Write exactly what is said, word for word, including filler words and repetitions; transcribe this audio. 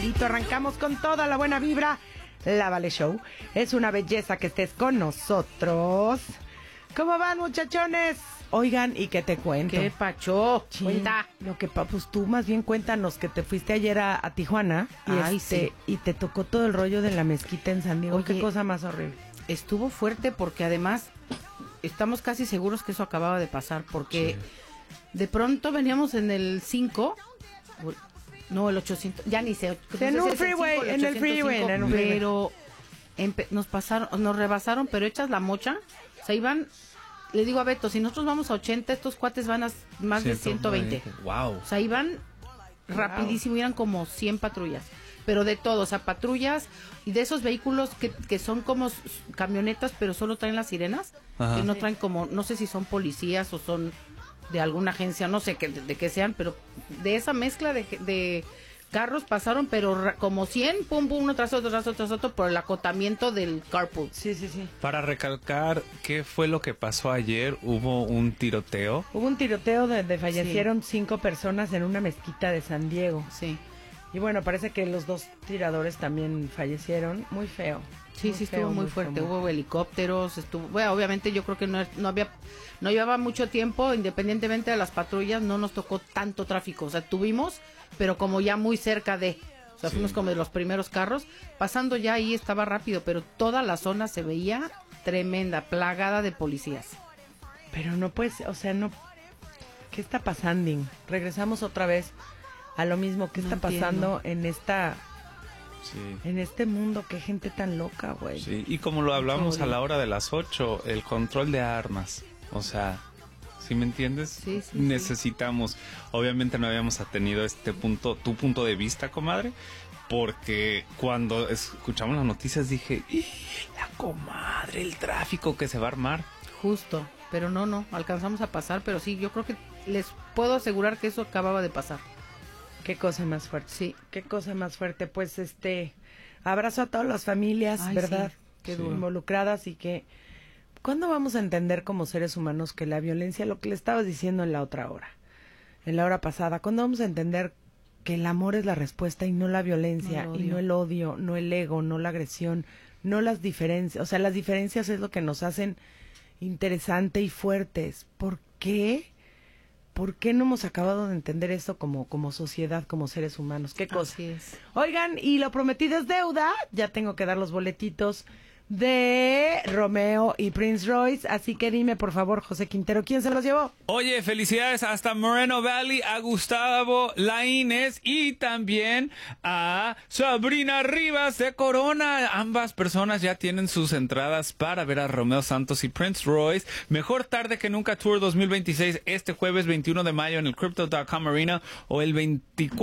Miguelito. Arrancamos con toda la buena vibra. La Vale Show. Es una belleza que estés con nosotros. ¿Cómo van, muchachones? Oigan, ¿y qué te cuento? ¿Qué pacho? Chin, Cuenta. Lo que pa- pues tú más bien cuéntanos que te fuiste ayer a, a Tijuana y, Ay, este, sí. y te tocó todo el rollo de la mezquita en San Diego. Oye, Qué cosa más horrible. Estuvo fuerte porque además estamos casi seguros que eso acababa de pasar porque Sí. de pronto veníamos en el cinco, no, el ochocientos, ya ni sé. Sí, en no sé un si es el freeway, cinco, el en el freeway, ochocientos cinco, en un freeway. pero empe- nos pasaron, nos rebasaron, pero hechas la mocha, o sea, iban, le digo a Beto, si nosotros vamos a ochenta, estos cuates van a s- más de ciento veinte. Wow. O sea, iban rapidísimo, eran como cien patrullas, pero de todo, o sea, patrullas y de esos vehículos que, que son como s- camionetas, pero solo traen las sirenas, Ajá. que no traen como, no sé si son policías o son de alguna agencia, no sé qué, de, de qué sean, pero de esa mezcla de, de carros pasaron, pero ra- como cien, pum, pum, uno tras otro, tras otro, tras otro, por el acotamiento del carpool. Sí, sí, sí. Para recalcar qué fue lo que pasó ayer, hubo un tiroteo. Hubo un tiroteo donde fallecieron cinco personas en una mezquita de San Diego. Sí. Y bueno, parece que los dos tiradores también fallecieron. Muy feo. Sí, Muy sí, feo, estuvo muy feo, fuerte. muy Hubo helicópteros, estuvo. Bueno, obviamente yo creo que no, no había, no llevaba mucho tiempo, independientemente de las patrullas, no nos tocó tanto tráfico. O sea, tuvimos, pero como ya muy cerca de. O sea, Sí. fuimos como de los primeros carros. Pasando ya ahí estaba rápido, pero toda la zona se veía tremenda, plagada de policías. Pero no puedes, o sea, no. ¿Qué está pasando? Regresamos otra vez a lo mismo. ¿Qué No está entiendo. pasando en esta, Sí. en este mundo? Qué gente tan loca, güey. Sí, y como lo hablamos Odio. a la hora de las ocho, el control de armas. O sea, ¿sí me entiendes? Sí, sí, sí. Necesitamos, obviamente no habíamos tenido este punto, tu punto de vista, comadre, porque cuando escuchamos las noticias dije, ¡ih, la comadre, el tráfico que se va a armar! Justo. Pero no, no, alcanzamos a pasar, pero sí, yo creo que les puedo asegurar que eso acababa de pasar. Qué cosa más fuerte. Sí. Qué cosa más fuerte. Pues este, abrazo a todas las familias, Ay, ¿verdad? sí, qué Sí. duro. Involucradas y que, ¿cuándo vamos a entender como seres humanos que la violencia, lo que le estabas diciendo en la otra hora, en la hora pasada, ¿cuándo vamos a entender que el amor es la respuesta y no la violencia, No el y no odio. el odio, no el ego, no la agresión, no las diferencias? O sea, las diferencias es lo que nos hacen interesantes y fuertes. ¿Por qué? ¿Por qué no hemos acabado de entender esto como, como sociedad, como seres humanos? ¿Qué cosa? Así es. Oigan, y lo prometido es deuda. Ya tengo que dar los boletitos de Romeo y Prince Royce. Así que dime, por favor, José Quintero, ¿quién se los llevó? Oye, felicidades hasta Moreno Valley, a Gustavo Laínez y también a Sabrina Rivas de Corona. Ambas personas ya tienen sus entradas para ver a Romeo Santos y Prince Royce. Mejor tarde que nunca Tour dos mil veintiséis este jueves veintiuno de mayo en el Crypto punto com Arena o el veinticuatro